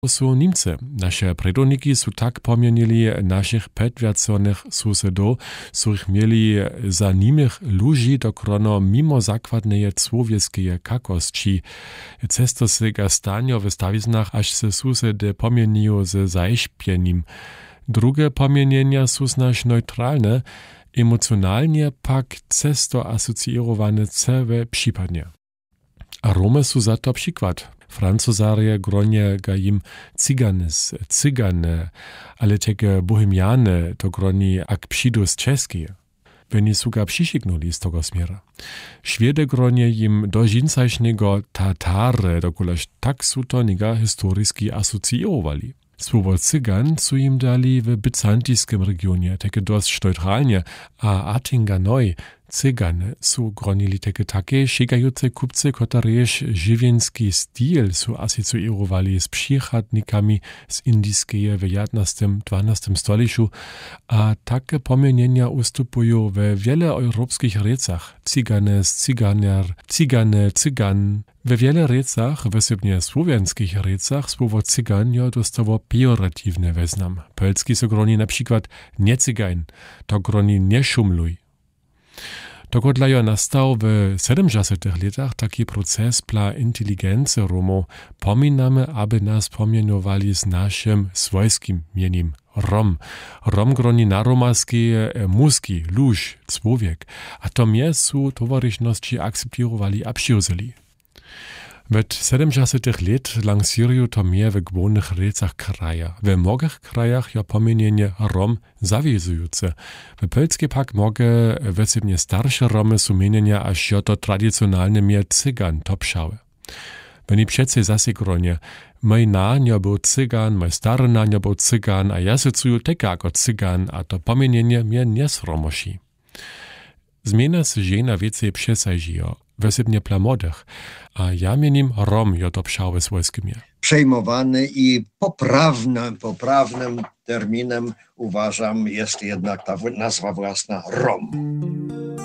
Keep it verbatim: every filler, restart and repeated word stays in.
Su Niemcy. Nasze predoniki su tak pomienili naszych przedwiaconych susedów, których mieli za nimich ludzi do krono mimo zakładnej człowieckiej kakosci. Cesto se ga stanio w stawiznach, aż se susedy pomienił ze zaśpienim. Drugie pomienienia su znasz neutralne, emocjonalnie pak cesto asocjowane cewe przypadnie. A Rome su za to przykład. Francuzarje gronie ga jim cyganes, cygane, ale teke bohemiane to groni ak przydus czeskie. Weni su ga przysignuli z tego smiera. Szwede gronie jim do žincajšnego Tatare dokulaż tak su to niga historyjski asocjowali. Słowo cygan su jim dali w byzantyjskim regionie, teke dość neutralnie, a Atinga noj, cygane su gronili teke takie sięgające kupcy, kotareż żywienski styl su asocjowali z przychadnikami z indyjskiej w jedenastym dwunastym stoliczu, a takie pomienienia ustupują w wiele europejskich recach. Cyganes, cyganiar, cygane, cygan. W wiele recach, wysybnie słowiańskich recach, słowo cyganio dostało pejoratywny wyznam. Polski so groni na przykład nie cygań, to groni nie szumluj. Dogodlajo nastał w siedemdziesiątych latach taki proces dla inteligencji Romów. Pominamy, aby nas pomienowali z naszym swojskim mieniem Rom. Rom groni naromalskie mózgi, ludź, człowiek, a to mnie su towaryszności akceptowali a przyjęli. W siedemdziesiątych lat lansiriu to mnie w głównych recach kraja. W mnogich krajach je pomienienie Rom zawiązujące. W Polsce pak mogę wysybnie starsze Romy sumienienia, aż je to tradycjonalne mnie cygan topszały. Wenn przece zase gronie, mój nanio był cygan, mój stary nanio był cygan, a ja se cuju teka jako cygan, a to pomienienie mnie nie sromosi. Zmienia się żena więcej przesajdzijo. Wysybnie dla młodych, a ja mianim Rom jo to pszały swojskim. Przejmowany i poprawnym, poprawnym terminem uważam jest jednak ta nazwa własna Rom.